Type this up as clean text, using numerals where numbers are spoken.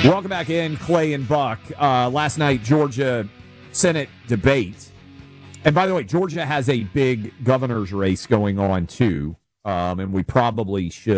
Welcome back in, Clay and Buck. Last night, Georgia Senate debate. And by the way, Georgia has a big governor's race going on, too. And we probably should